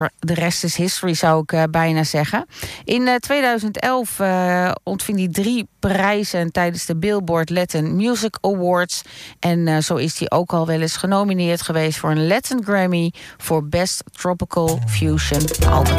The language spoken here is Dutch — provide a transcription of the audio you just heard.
De rest is history, zou ik bijna zeggen. In 2011 ontving hij 3 prijzen tijdens de Billboard Latin Music Awards. En zo is hij ook al wel eens genomineerd geweest voor een Latin Grammy voor Best Tropical Fusion Album.